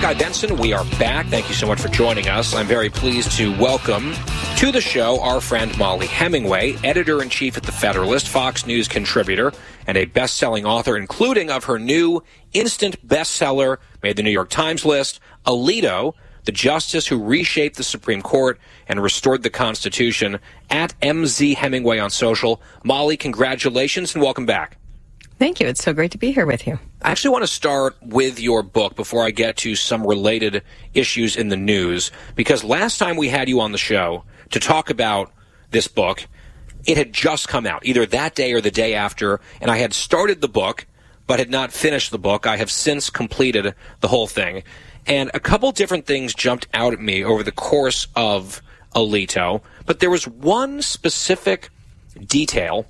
Kai Benson. We are back. Thank you so much for joining us. I'm very pleased to welcome to the show our friend Mollie Hemingway, editor-in-chief at The Federalist, Fox News contributor, and a best-selling author, including of her new instant bestseller, made the New York Times list, Alito, the justice who reshaped the Supreme Court and restored the Constitution, at MZ Hemingway on social. Mollie, congratulations and welcome back. Thank you. It's so great to be here with you. I actually want to start with your book before I get to some related issues in the news, because last time we had you on the show to talk about this book, it had just come out, either that day or the day after, and I had started the book but had not finished the book. I have since completed the whole thing, and a couple different things jumped out at me over the course of Alito, but there was one specific detail,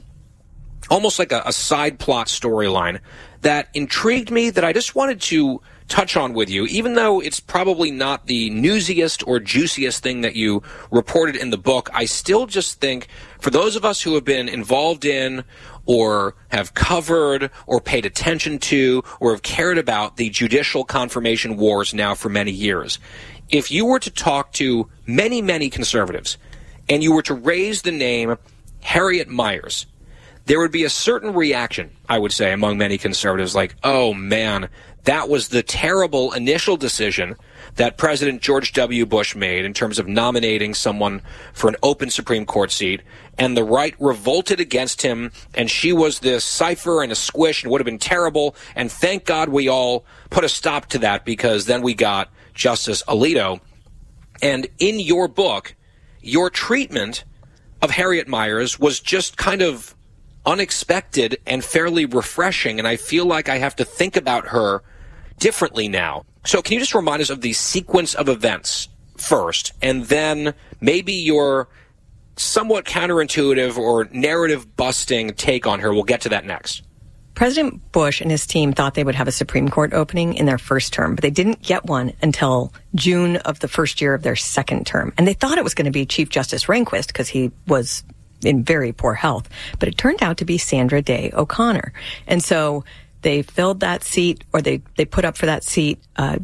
almost like a side plot storyline, that intrigued me that I just wanted to touch on with you, even though it's probably not the newsiest or juiciest thing that you reported in the book. I still just think for those of us who have been involved in or have covered or paid attention to or have cared about the judicial confirmation wars now for many years, if you were to talk to many, many conservatives and you were to raise the name Harriet Miers, there would be a certain reaction, I would say, among many conservatives, like, oh, man, that was the terrible initial decision that President George W. Bush made in terms of nominating someone for an open Supreme Court seat, and the right revolted against him, and she was this cipher and a squish and would have been terrible, and thank God we all put a stop to that because then we got Justice Alito. And in your book, your treatment of Harriet Miers was just kind of unexpected and fairly refreshing, and I feel like I have to think about her differently now. So can you just remind us of the sequence of events first, and then maybe your somewhat counterintuitive or narrative-busting take on her? We'll get to that next. President Bush and his team thought they would have a Supreme Court opening in their first term, but they didn't get one until June of the first year of their second term. And they thought it was going to be Chief Justice Rehnquist because he was in very poor health, but it turned out to be Sandra Day O'Connor. And so they filled that seat, or they put up for that seat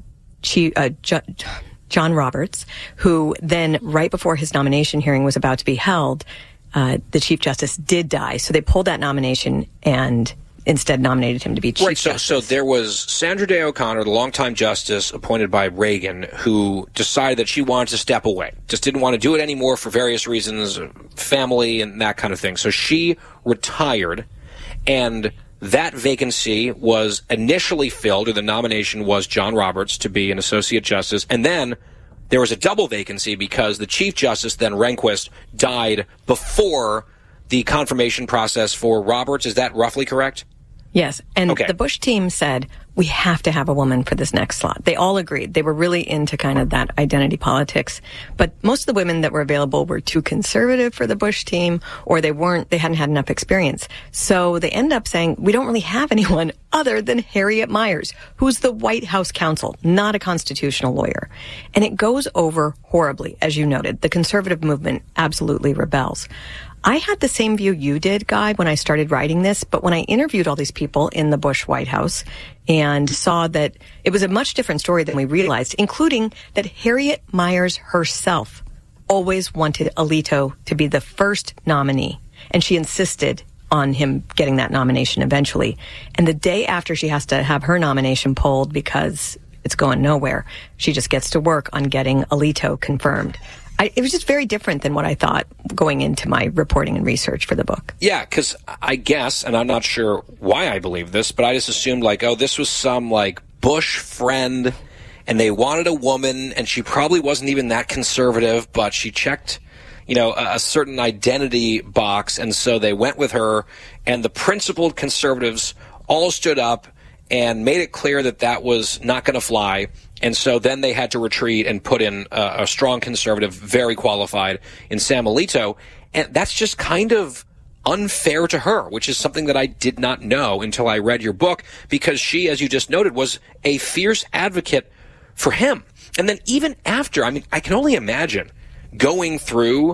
John Roberts, who then, right before his nomination hearing was about to be held, the Chief Justice did die. So they pulled that nomination and instead nominated him to be Chief Justice. So there was Sandra Day O'Connor, the longtime justice appointed by Reagan, who decided that she wanted to step away, just didn't want to do it anymore for various reasons, family and that kind of thing. So she retired, and that vacancy was initially filled, or the nomination was John Roberts to be an associate justice, and then there was a double vacancy because the Chief Justice, then Rehnquist, died before the confirmation process for Roberts. Is that roughly correct? Yes, and The Bush team said, we have to have a woman for this next slot. They all agreed. They were really into kind of that identity politics. But most of the women that were available were too conservative for the Bush team, or they hadn't had enough experience. So they end up saying, we don't really have anyone other than Harriet Miers, who's the White House counsel, not a constitutional lawyer. And it goes over horribly, as you noted. The conservative movement absolutely rebels. I had the same view you did, Guy, when I started writing this, but when I interviewed all these people in the Bush White House and saw that it was a much different story than we realized, including that Harriet Miers herself always wanted Alito to be the first nominee, and she insisted on him getting that nomination eventually. And the day after she has to have her nomination pulled because it's going nowhere, she just gets to work on getting Alito confirmed. It was just very different than what I thought going into my reporting and research for the book. Yeah, because I guess, and I'm not sure why I believe this, but I just assumed, like, oh, this was some, like, Bush friend, and they wanted a woman, and she probably wasn't even that conservative, but she checked, you know, a certain identity box, and so they went with her, and the principled conservatives all stood up and made it clear that that was not going to fly. And so then they had to retreat and put in a strong conservative, very qualified, in Sam Alito. And that's just kind of unfair to her, which is something that I did not know until I read your book, because she, as you just noted, was a fierce advocate for him. And then even after, I mean, I can only imagine going through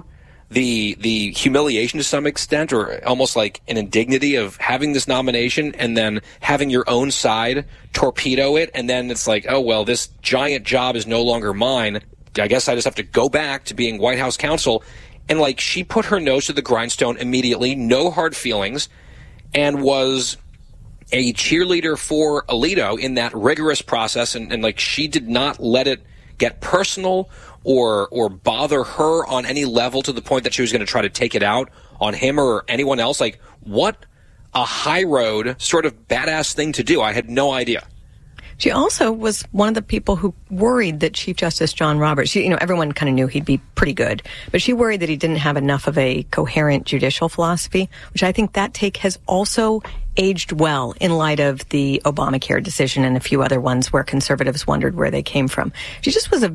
the humiliation to some extent, or almost like an indignity of having this nomination and then having your own side torpedo it, and then it's like, oh, well, this giant job is no longer mine. I guess I just have to go back to being White House counsel. And, like, she put her nose to the grindstone immediately, no hard feelings, and was a cheerleader for Alito in that rigorous process. And like, she did not let it get personal or bother her on any level to the point that she was going to try to take it out on him or anyone else. Like, what a high road sort of badass thing to do. I had no idea. She also was one of the people who worried that Chief Justice John Roberts, everyone kind of knew he'd be pretty good, but she worried that he didn't have enough of a coherent judicial philosophy, which I think that take has also aged well in light of the Obamacare decision and a few other ones where conservatives wondered where they came from. She just was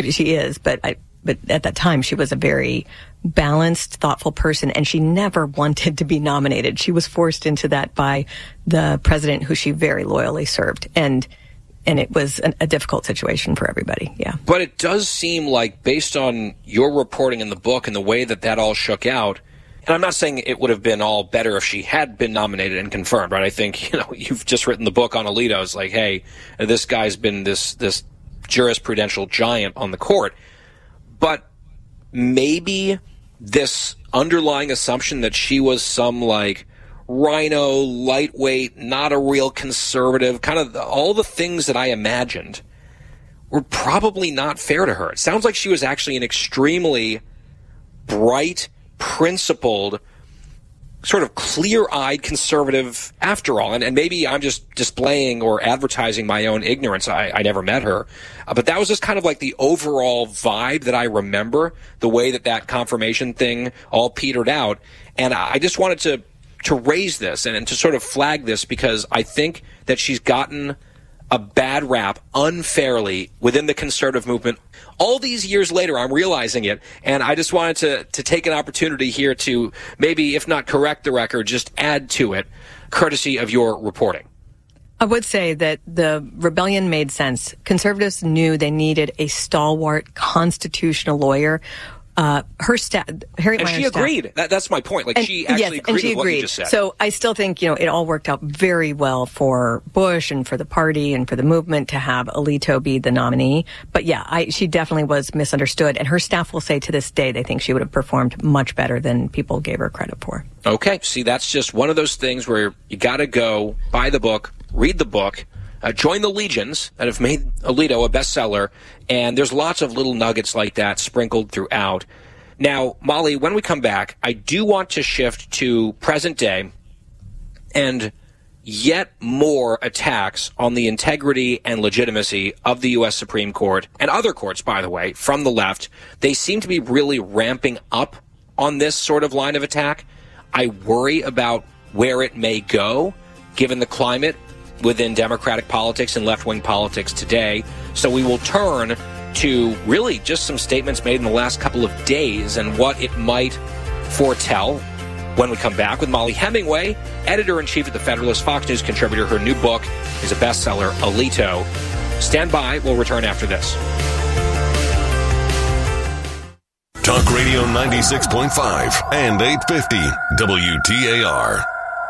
but at that time she was a very balanced, thoughtful person, and she never wanted to be nominated. She was forced into that by the president who she very loyally served. And it was a difficult situation for everybody, yeah. But it does seem like, based on your reporting in the book and the way that all shook out, and I'm not saying it would have been all better if she had been nominated and confirmed, right? I think, you've just written the book on Alito. It's like, hey, this guy's been this jurisprudential giant on the court. But maybe this underlying assumption that she was some, like, rhino, lightweight, not a real conservative, kind of all the things that I imagined were probably not fair to her. It sounds like she was actually an extremely bright, principled, sort of clear-eyed conservative after all. And maybe I'm just displaying or advertising my own ignorance. I never met her. But that was just kind of like the overall vibe that I remember, the way that confirmation thing all petered out. And I just wanted to raise this and to sort of flag this, because I think that she's gotten a bad rap unfairly within the conservative movement. All these years later, I'm realizing it, and I just wanted to take an opportunity here to maybe, if not correct the record, just add to it, courtesy of your reporting. I would say that the rebellion made sense. Conservatives knew they needed a stalwart constitutional lawyer. Harriet Meyer's and she agreed. That's my point. Like, she actually agreed with what you just said. So I still think, it all worked out very well for Bush and for the party and for the movement to have Alito be the nominee. But yeah, she definitely was misunderstood. And her staff will say to this day they think she would have performed much better than people gave her credit for. Okay. See, that's just one of those things where you got to go buy the book, read the book, join the legions that have made Alito a bestseller, and there's lots of little nuggets like that sprinkled throughout. Now, Molly, when we come back, I do want to shift to present day and yet more attacks on the integrity and legitimacy of the U.S. Supreme Court and other courts, by the way, from the left. They seem to be really ramping up on this sort of line of attack. I worry about where it may go, given the climate within Democratic politics and left-wing politics today. So we will turn to really just some statements made in the last couple of days and what it might foretell when we come back with Molly Hemingway, editor-in-chief at The Federalist, Fox News contributor. Her new book is a bestseller, Alito. Stand by. We'll return after this. Talk Radio 96.5 and 850 WTAR.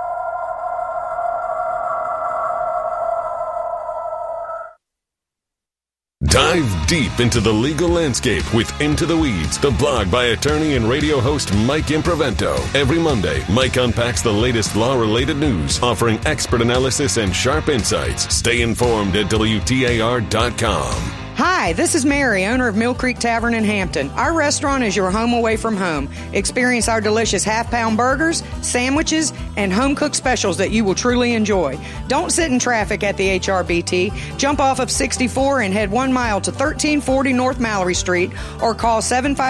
Dive deep into the legal landscape with Into the Weeds, the blog by attorney and radio host Mike Improvento. Every Monday, Mike unpacks the latest law-related news, offering expert analysis and sharp insights. Stay informed at WTAR.com. Hi, this is Mary, owner of Mill Creek Tavern in Hampton. Our restaurant is your home away from home. Experience our delicious half-pound burgers, sandwiches, and home-cooked specials that you will truly enjoy. Don't sit in traffic at the HRBT. Jump off of 64 and head 1 mile to 1340 North Mallory Street, or call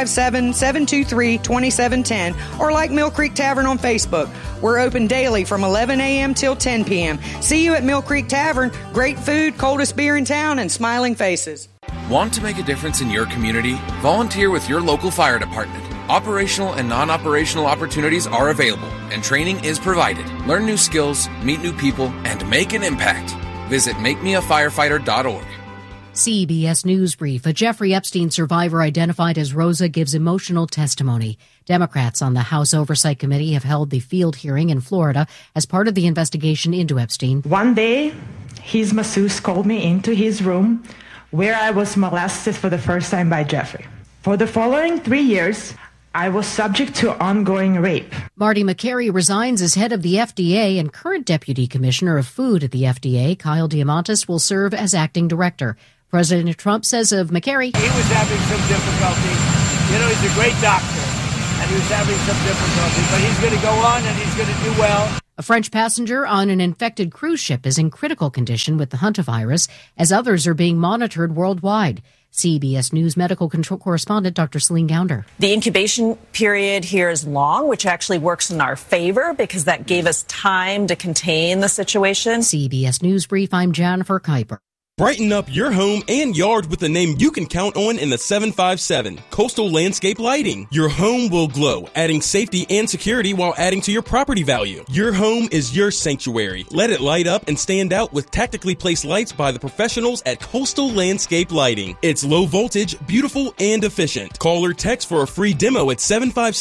757-723-2710, or like Mill Creek Tavern on Facebook. We're open daily from 11 a.m. till 10 p.m. See you at Mill Creek Tavern. Great food, coldest beer in town, and smiling faces. Want to make a difference in your community? Volunteer with your local fire department. Operational and non-operational opportunities are available, and training is provided. Learn new skills, meet new people, and make an impact. Visit MakeMeAFirefighter.org. CBS News Brief. A Jeffrey Epstein survivor identified as Rosa gives emotional testimony. Democrats on the House Oversight Committee have held the field hearing in Florida as part of the investigation into Epstein. One day, his masseuse called me into his room where I was molested for the first time by Jeffrey. For the following 3 years, I was subject to ongoing rape. Marty McCary resigns as head of the FDA, and current Deputy Commissioner of Food at the FDA, Kyle Diamantis, will serve as acting director. President Trump says of McCary, he was having some difficulty. You know, he's a great doctor, and he was having some difficulty, but he's going to go on and he's going to do well. A French passenger on an infected cruise ship is in critical condition with the hantavirus, as others are being monitored worldwide. CBS News medical control correspondent Dr. Celine Gounder. The incubation period here is long, which actually works in our favor because that gave us time to contain the situation. CBS News Brief, I'm Jennifer Kuiper. Brighten up your home and yard with a name you can count on in the 757, Coastal Landscape Lighting. Your home will glow, adding safety and security while adding to your property value. Your home is your sanctuary. Let it light up and stand out with tactically placed lights by the professionals at Coastal Landscape Lighting. It's low voltage, beautiful, and efficient. Call or text for a free demo at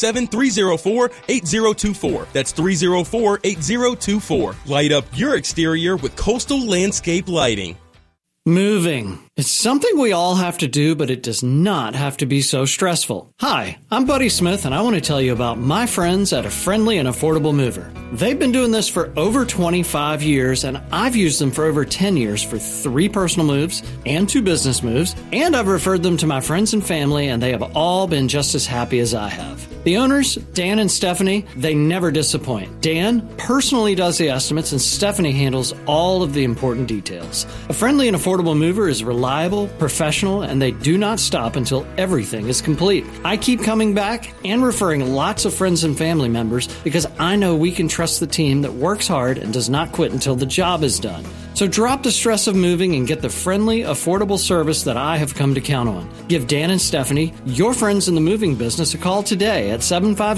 757-304-8024. That's 304-8024. Light up your exterior with Coastal Landscape Lighting. Moving. It's something we all have to do, but it does not have to be so stressful. Hi, I'm Buddy Smith, and I want to tell you about my friends at A Friendly and Affordable Mover. They've been doing this for over 25 years, and I've used them for over 10 years for 3 personal moves and 2 business moves, and I've referred them to my friends and family, and they have all been just as happy as I have. The owners, Dan and Stephanie, they never disappoint. Dan personally does the estimates, and Stephanie handles all of the important details. A Friendly and Affordable Mover is reliable, professional, and they do not stop until everything is complete. I keep coming back and referring lots of friends and family members because I know we can trust the team that works hard and does not quit until the job is done. So drop the stress of moving and get the friendly, affordable service that I have come to count on. Give Dan and Stephanie, your friends in the moving business, a call today at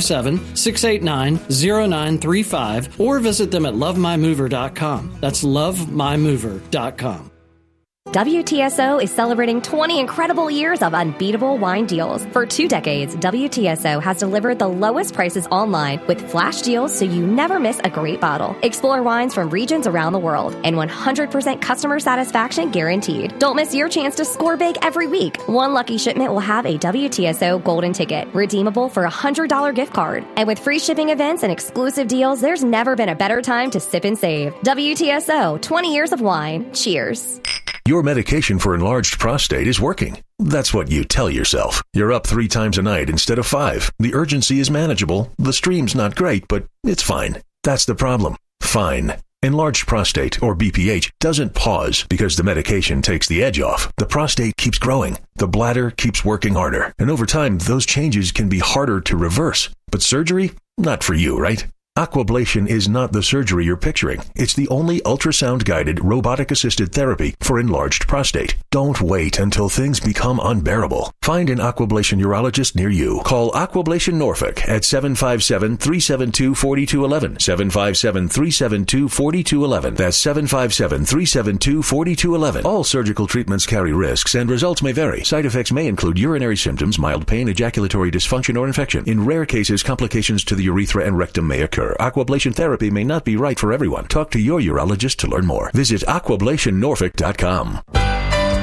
757-689-0935 or visit them at lovemymover.com. That's lovemymover.com. WTSO is celebrating 20 incredible years of unbeatable wine deals. For 2 decades, WTSO has delivered the lowest prices online with flash deals so you never miss a great bottle. Explore wines from regions around the world and 100% customer satisfaction guaranteed. Don't miss your chance to score big every week. One lucky shipment will have a WTSO golden ticket, redeemable for a $100 gift card. And with free shipping events and exclusive deals, there's never been a better time to sip and save. WTSO, 20 years of wine. Cheers. Your medication for enlarged prostate is working. That's what you tell yourself. You're up 3 times a night instead of 5. The urgency is manageable. The stream's not great, but it's fine. That's the problem. Fine. Enlarged prostate, or BPH, doesn't pause because the medication takes the edge off. The prostate keeps growing. The bladder keeps working harder. And over time, those changes can be harder to reverse. But surgery? Not for you, right? Aquablation is not the surgery you're picturing. It's the only ultrasound-guided, robotic-assisted therapy for enlarged prostate. Don't wait until things become unbearable. Find an Aquablation urologist near you. Call Aquablation Norfolk at 757-372-4211. 757-372-4211. That's 757-372-4211. All surgical treatments carry risks, and results may vary. Side effects may include urinary symptoms, mild pain, ejaculatory dysfunction, or infection. In rare cases, complications to the urethra and rectum may occur. Aquablation therapy may not be right for everyone. Talk to your urologist to learn more. Visit aquablationnorfolk.com.